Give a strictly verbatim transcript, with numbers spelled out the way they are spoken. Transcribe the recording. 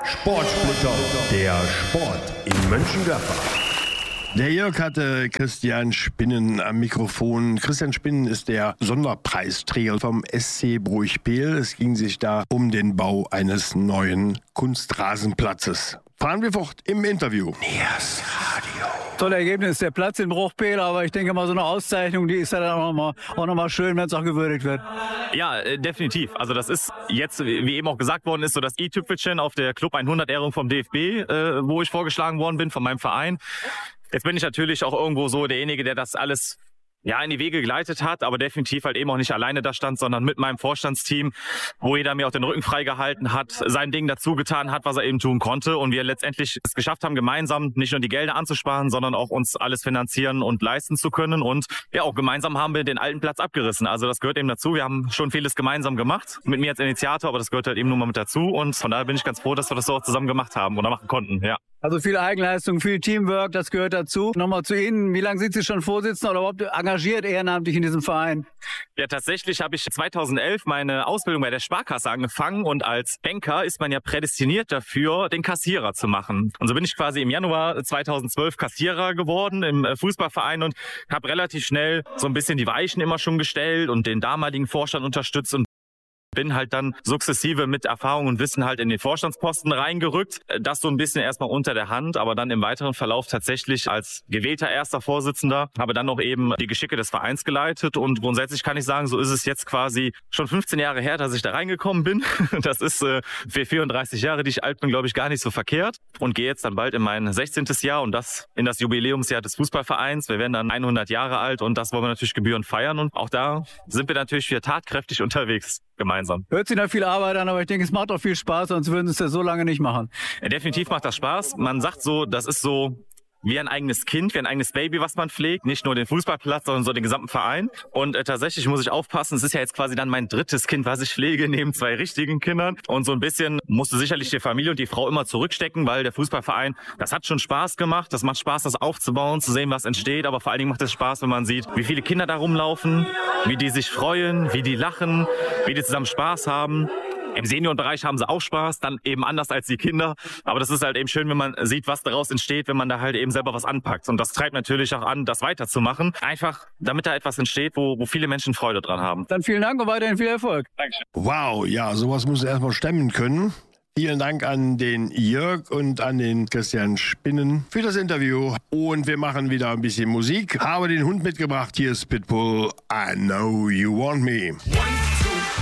Sportsplitter, der Sport in Mönchengladbach. Der Jörg hatte Christian Spinnen am Mikrofon. Christian Spinnen ist der Sonderpreisträger vom S C Bruchpeel. Es ging sich da um den Bau eines neuen Kunstrasenplatzes. Fahren wir fort im Interview. Niers Radio. Tolle Ergebnis, der Platz in Bruchpeel, aber ich denke mal, so eine Auszeichnung, die ist ja dann auch nochmal auch noch mal schön, wenn es auch gewürdigt wird. Ja, äh, definitiv. Also das ist jetzt, wie eben auch gesagt worden ist, so das i-Tüpfelchen auf der Club hundert-Ehrung vom D F B, äh, wo ich vorgeschlagen worden bin von meinem Verein. Jetzt bin ich natürlich auch irgendwo so derjenige, der das alles ja in die Wege geleitet hat, aber definitiv halt eben auch nicht alleine da stand, sondern mit meinem Vorstandsteam, wo jeder mir auch den Rücken freigehalten hat, sein Ding dazu getan hat, was er eben tun konnte und wir letztendlich es geschafft haben, gemeinsam nicht nur die Gelder anzusparen, sondern auch uns alles finanzieren und leisten zu können und ja auch gemeinsam haben wir den alten Platz abgerissen. Also das gehört eben dazu. Wir haben schon vieles gemeinsam gemacht, mit mir als Initiator, aber das gehört halt eben nur mal mit dazu und von daher bin ich ganz froh, dass wir das so auch zusammen gemacht haben oder machen konnten, ja. Also viel Eigenleistung, viel Teamwork, das gehört dazu. Nochmal zu Ihnen, wie lange sind Sie schon Vorsitzender oder überhaupt engagiert ehrenamtlich in diesem Verein? Ja, tatsächlich habe ich zweitausendelf meine Ausbildung bei der Sparkasse angefangen und als Banker ist man ja prädestiniert dafür, den Kassierer zu machen. Und so bin ich quasi im Januar zweitausendzwölf Kassierer geworden im Fußballverein und habe relativ schnell so ein bisschen die Weichen immer schon gestellt und den damaligen Vorstand unterstützt und bin halt dann sukzessive mit Erfahrung und Wissen halt in den Vorstandsposten reingerückt. Das so ein bisschen erstmal unter der Hand, aber dann im weiteren Verlauf tatsächlich als gewählter erster Vorsitzender, habe dann noch eben die Geschicke des Vereins geleitet und grundsätzlich kann ich sagen, so ist es jetzt quasi schon fünfzehn Jahre her, dass ich da reingekommen bin. Das ist äh, für vierunddreißig Jahre, die ich alt bin, glaube ich, gar nicht so verkehrt und gehe jetzt dann bald in mein sechzehntes Jahr und das in das Jubiläumsjahr des Fußballvereins. Wir werden dann hundert Jahre alt und das wollen wir natürlich gebührend feiern und auch da sind wir natürlich wieder tatkräftig unterwegs. Gemeinsam. Hört sich da viel Arbeit an, aber ich denke, es macht auch viel Spaß, sonst würden Sie es ja so lange nicht machen. Ja, definitiv macht das Spaß. Man sagt so, das ist so wie ein eigenes Kind, wie ein eigenes Baby, was man pflegt. Nicht nur den Fußballplatz, sondern so den gesamten Verein. Und äh, tatsächlich muss ich aufpassen, es ist ja jetzt quasi dann mein drittes Kind, was ich pflege, neben zwei richtigen Kindern. Und so ein bisschen musste sicherlich die Familie und die Frau immer zurückstecken, weil der Fußballverein, das hat schon Spaß gemacht. Das macht Spaß, das aufzubauen, zu sehen, was entsteht. Aber vor allen Dingen macht es Spaß, wenn man sieht, wie viele Kinder da rumlaufen, wie die sich freuen, wie die lachen, wie die zusammen Spaß haben. Im Seniorenbereich haben sie auch Spaß, dann eben anders als die Kinder. Aber das ist halt eben schön, wenn man sieht, was daraus entsteht, wenn man da halt eben selber was anpackt. Und das treibt natürlich auch an, das weiterzumachen. Einfach, damit da etwas entsteht, wo, wo viele Menschen Freude dran haben. Dann vielen Dank und weiterhin viel Erfolg. Dankeschön. Wow, ja, sowas muss er erstmal stemmen können. Vielen Dank an den Jörg und an den Christian Spinnen für das Interview. Und wir machen wieder ein bisschen Musik. Habe den Hund mitgebracht. Hier ist Pitbull. I know you want me.